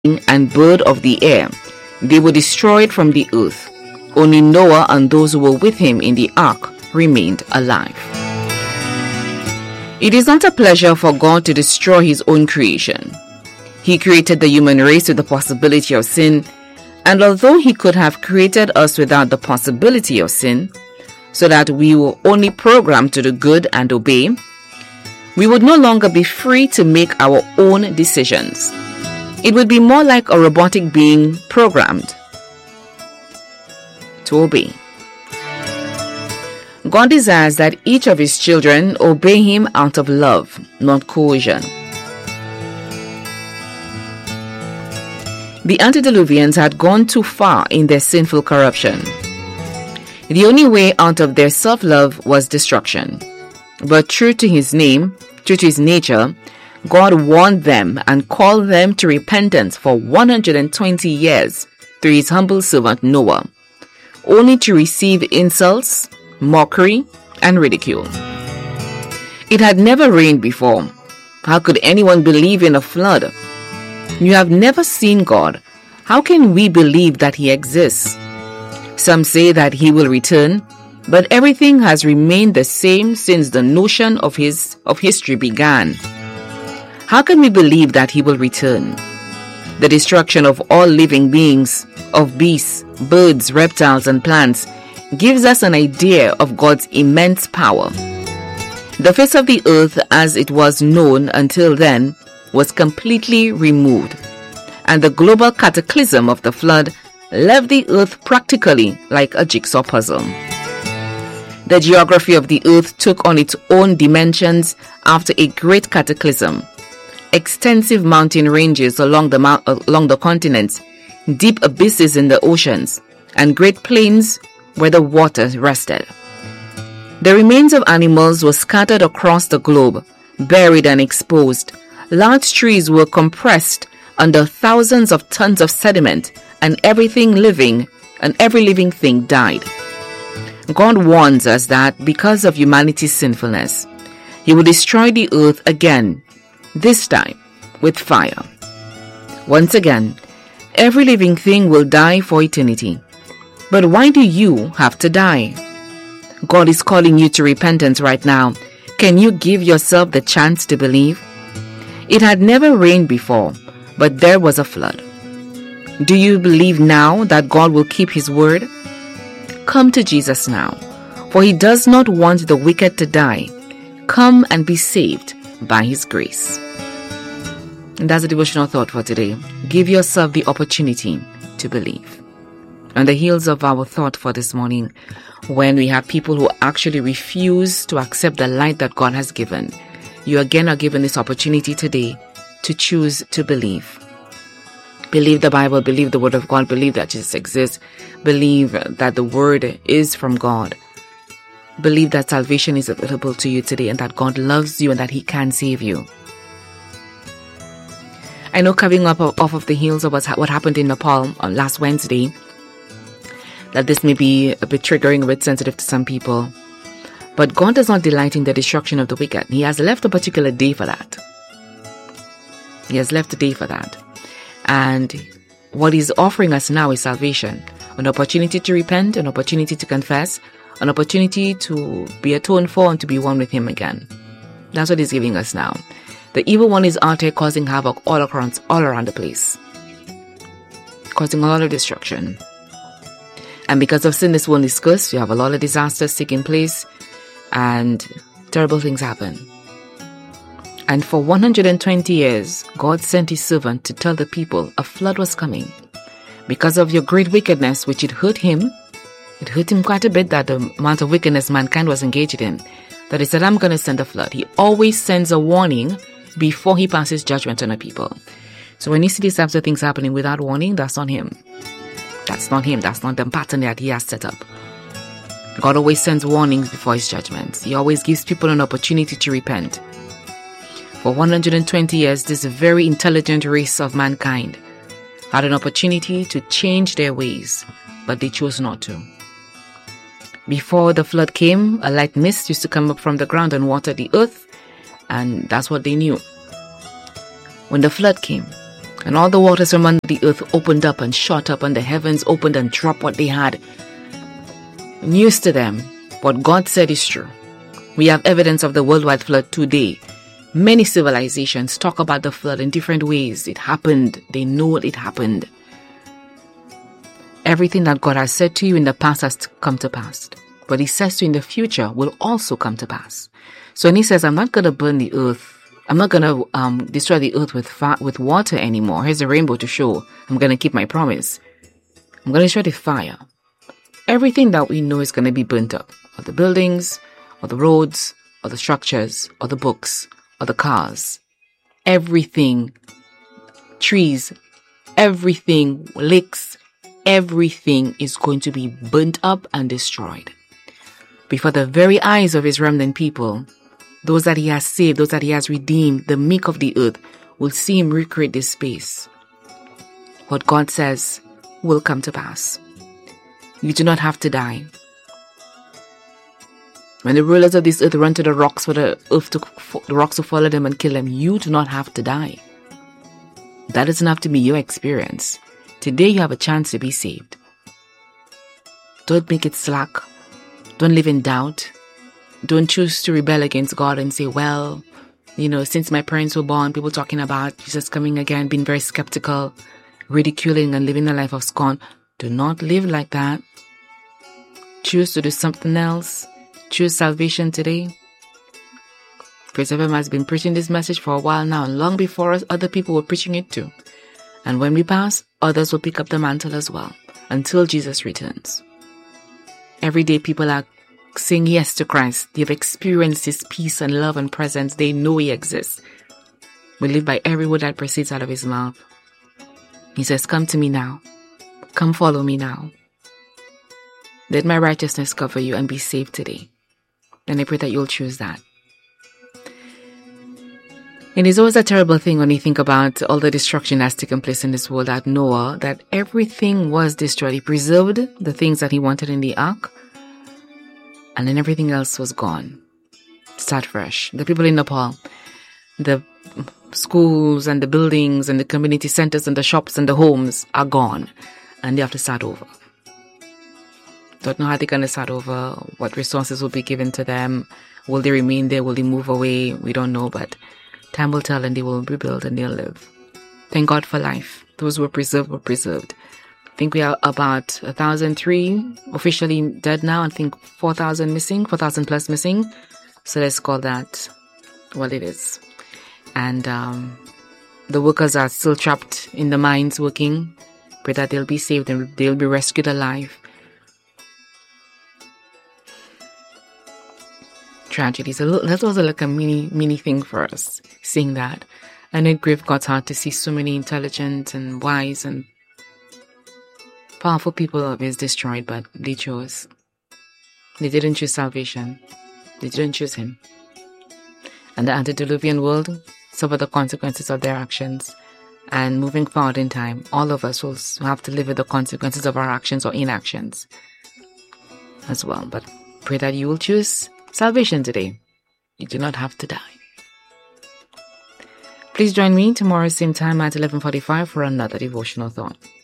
and bird of the air. They were destroyed from the earth. Only Noah and those who were with him in the ark remained alive. It is not a pleasure for God to destroy his own creation. He created the human race with the possibility of sin, and although he could have created us without the possibility of sin, so that we were only programmed to do good and obey, we would no longer be free to make our own decisions. It would be more like a robotic being programmed to obey. God desires that each of his children obey him out of love, not coercion. The antediluvians had gone too far in their sinful corruption. The only way out of their self-love was destruction. But true to his name, true to his nature, God warned them and called them to repentance for 120 years through his humble servant Noah, only to receive insults, mockery, and ridicule. It had never rained before. How could anyone believe in a flood? You have never seen God. How can we believe that he exists? Some say that he will return, but everything has remained the same since the notion of history began. How can we believe that he will return? The destruction of all living beings, of beasts, birds, reptiles, and plants, gives us an idea of God's immense power. The face of the earth as it was known until then was completely removed, and the global cataclysm of the flood left the earth practically like a jigsaw puzzle. The geography of the earth took on its own dimensions after a great cataclysm. Extensive mountain ranges along the continents, deep abysses in the oceans, and great plains where the water rested. The remains of animals were scattered across the globe, buried and exposed. Large trees were compressed under thousands of tons of sediment, and every living thing died. God warns us that because of humanity's sinfulness, he will destroy the earth again, this time with fire. Once again, every living thing will die for eternity. But why do you have to die? God is calling you to repentance right now. Can you give yourself the chance to believe? It had never rained before, but there was a flood. Do you believe now that God will keep his word? Come to Jesus now, for he does not want the wicked to die. Come and be saved by his grace. And that's a devotional thought for today. Give yourself the opportunity to believe. On the heels of our thought for this morning, when we have people who actually refuse to accept the light that God has given, you again are given this opportunity today to choose to believe. Believe the Bible, believe the Word of God, believe that Jesus exists, believe that the Word is from God. Believe that salvation is available to you today and that God loves you and that he can save you. I know, coming up off of the heels of what happened in Nepal on last Wednesday, that this may be a bit triggering, a bit sensitive to some people. But God does not delight in the destruction of the wicked. He has left a particular day for that. He has left a day for that. And what he's offering us now is salvation. An opportunity to repent, an opportunity to confess, an opportunity to be atoned for and to be one with him again. That's what he's giving us now. The evil one is out here causing havoc all around the place. Causing a lot of destruction. And because of sin, this world is cursed. You have a lot of disasters taking place and terrible things happen. And for 120 years, God sent his servant to tell the people a flood was coming. Because of your great wickedness, which it hurt him quite a bit, that the amount of wickedness mankind was engaged in, that he said, I'm going to send a flood. He always sends a warning before he passes judgment on a people. So when you see these types of things happening without warning, that's on him. That's not him. That's not the pattern that he has set up. God always sends warnings before his judgments. He always gives people an opportunity to repent. For 120 years, this very intelligent race of mankind had an opportunity to change their ways, but they chose not to. Before the flood came, a light mist used to come up from the ground and water the earth, and that's what they knew. When the flood came, And all the waters from under the earth opened up and shot up, and the heavens opened and dropped what they had. News to them. What God said is true. We have evidence of the worldwide flood today. Many civilizations talk about the flood in different ways. It happened. They know it happened. Everything that God has said to you in the past has come to pass. What He says to you in the future will also come to pass. So when He says, I'm not going to burn the earth, I'm not going to destroy the earth with water anymore. Here's a rainbow to show I'm going to keep my promise. I'm going to destroy the fire. Everything that we know is going to be burnt up. Or the buildings, or the roads, or the structures, or the books, or the cars. Everything, trees, everything, lakes, everything is going to be burnt up and destroyed. Before the very eyes of His remnant people, those that He has saved, those that He has redeemed, the meek of the earth, will see Him recreate this space. What God says will come to pass. You do not have to die. When the rulers of this earth run to the rocks for the rocks to follow them and kill them, you do not have to die. That doesn't have to be your experience. Today you have a chance to be saved. Don't make it slack. Don't live in doubt. Don't choose to rebel against God and say, well, since my parents were born, people talking about Jesus coming again, being very skeptical, ridiculing and living a life of scorn. Do not live like that. Choose to do something else. Choose salvation today. Praise FM has been preaching this message for a while now, and long before us, other people were preaching it too. And when we pass, others will pick up the mantle as well, until Jesus returns. Every day people are saying yes to Christ. They've experienced His peace and love and presence. They know He exists. We live by every word that proceeds out of His mouth. He says, come to me now. Come follow me now. Let my righteousness cover you and be saved today. And I pray that you'll choose that. It is always a terrible thing when you think about all the destruction that's taken place in this world at Noah, that everything was destroyed. He preserved the things that He wanted in the ark, and then everything else was gone. Start fresh. The people in Nepal, the schools and the buildings and the community centers and the shops and the homes are gone, and they have to start over. Don't know how they're going to start over, what resources will be given to them. Will they remain there? Will they move away? We don't know, but time will tell, and they will rebuild and they'll live. Thank God for life. Those who were preserved were preserved. I think we are about 1,003 officially dead now. I think 4,000 missing, 4,000 plus missing. So let's call that what it is. And the workers are still trapped in the mines working. Pray that they'll be saved and they'll be rescued alive. Tragedy. So that was like a mini thing for us, seeing that. And it grieved God's heart to see so many intelligent and wise and powerful people of His destroyed, but they chose. They didn't choose salvation. They didn't choose Him. And the antediluvian world suffered the consequences of their actions. And moving forward in time, all of us will have to live with the consequences of our actions or inactions as well. But pray that you will choose salvation today. You do not have to die. Please join me tomorrow same time at 11:45 for another devotional thought.